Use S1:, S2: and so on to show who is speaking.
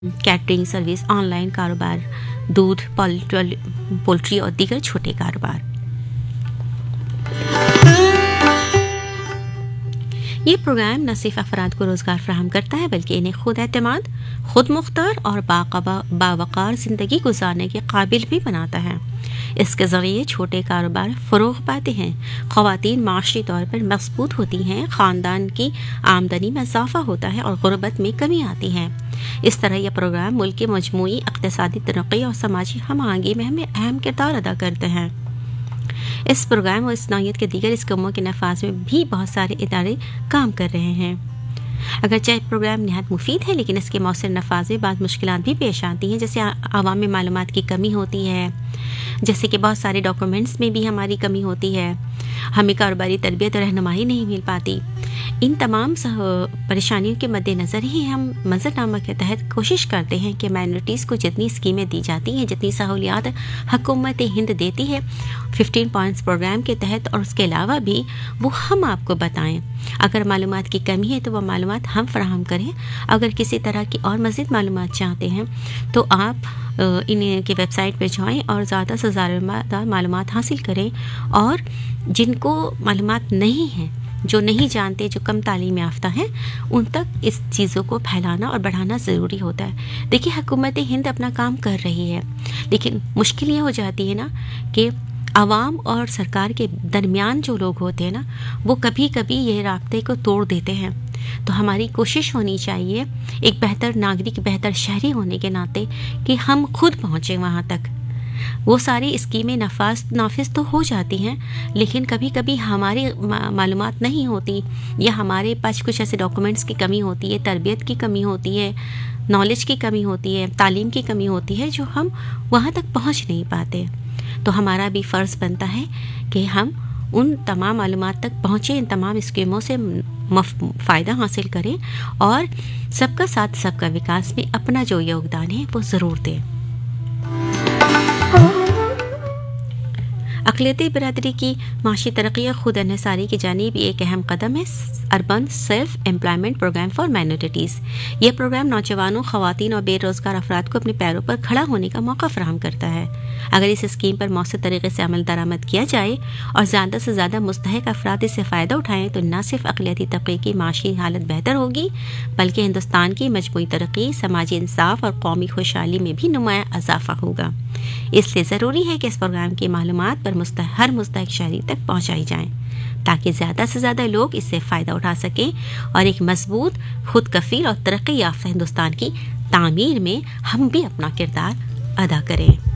S1: Catering service, online कारोबार, दूध, poultry और दीगर छोटे कारोबार। ये प्रोग्राम न सिर्फ अफराद को रोज़गार फराहम करता है बल्कि इन्हें खुद एतमाद, खुद मुख्तार और बावकार ज़िंदगी गुजारने के काबिल भी बनाता है। इसके ज़रिए छोटे कारोबार फ़रोग़ पाते हैं, ख़वातीन माशी तौर पर मज़बूत होती हैं, ख़ानदान की आमदनी में इजाफ़ा होता है और गुर्बत में कमी आती है। इस तरह यह प्रोग्राम मुल्क की मजमूई इक़्तिसादी तरक्की और समाजी हम आहंगी में हमें अहम किरदार अदा करते हैं। इस प्रोग्राम और इस नौयत के दीगर स्कीमों के नफाज में भी बहुत सारे इदारे काम कर रहे हैं। अगरचे प्रोग्राम निहायत मुफीद है लेकिन इसके मौसर नफाज में बाद मुश्किलात भी पेश आती हैं, जैसे आवाम में मालूमात की कमी होती है, जैसे कि बहुत सारे डॉक्यूमेंट्स में भी हमारी कमी होती है, हमें कारोबारी तरबियत और रहनुमाई नहीं मिल पाती। इन तमाम परेशानियों के मद्देनज़र ही हम मंजरनामा के तहत कोशिश करते हैं कि माइनॉरिटीज़ को जितनी स्कीमें दी जाती हैं, जितनी सहूलियात हुकूमत हिंद देती है 15 पॉइंट्स प्रोग्राम के तहत और उसके अलावा भी, वो हम आपको बताएं। अगर मालूमात की कमी है तो वह मालूमात हम फराहम करें। अगर किसी तरह की और मज़ीद मालूमात चाहते हैं तो आप इनकी वेबसाइट पर जाएँ और ज़्यादा से ज़्यादा मालूमात हासिल करें। और जिनको मालूमात नहीं हैं, जो नहीं जानते, जो कम तालीम याफ्ता हैं, उन तक इस चीज़ों को फैलाना और बढ़ाना ज़रूरी होता है। देखिए, हुकूमत हिंद अपना काम कर रही है, लेकिन मुश्किल ये हो जाती है ना कि आवाम और सरकार के दरमियान जो लोग होते हैं ना, वो कभी कभी ये राब्ते को तोड़ देते हैं। तो हमारी कोशिश होनी चाहिए एक बेहतर नागरिक, बेहतर शहरी होने के नाते कि हम खुद पहुँचें वहाँ तक। वो सारी स्कीमें नाफिज तो हो जाती हैं, लेकिन कभी कभी हमारी मालूमात नहीं होती या हमारे पास कुछ ऐसे डॉक्यूमेंट्स की कमी होती है, तरबियत की कमी होती है, नॉलेज की कमी होती है, तालीम की कमी होती है, जो हम वहाँ तक पहुँच नहीं पाते। तो हमारा भी फ़र्ज़ बनता है कि हम उन तमाम मालूमात तक पहुँचें, इन तमाम स्कीमों से फ़ायदा हासिल करें और सबका साथ सबका विकास में अपना जो योगदान है वो ज़रूर दें। अक़लियती बिरादरी की माशी तरक्की और खुद इन्हिसारी की जानिब एक अहम कदम है urban self employment programme for minorities. यह प्रोग्राम नौजवानों, ख़वातीन और बेरोज़गार अफराद को अपने पैरों पर खड़ा होने का मौका फराहम करता है। अगर इस स्कीम पर मौसर तरीके से अमल दरामद किया जाए और ज़्यादा से ज़्यादा मुस्तहिक अफराद इससे फ़ायदा उठाएँ तो न सिर्फ अक़लियती तबके की माशी हालत बेहतर होगी बल्कि हिंदुस्तान की मजमूई तरक्की, समाजी इंसाफ और कौमी खुशहाली में भी नुमायाँ इजाफ़ा होगा। इसलिए ज़रूरी है कि इस प्रोग्राम की मालूमात पर हर मुस्तहिक शहरी तक पहुँचाई जाएँ ताकि ज़्यादा से ज़्यादा लोग इससे फ़ायदा उठा सकें और एक मजबूत, खुद कफ़ील और तरक्की याफ्ता हिंदुस्तान की तामीर में हम भी अपना किरदार अदा करें।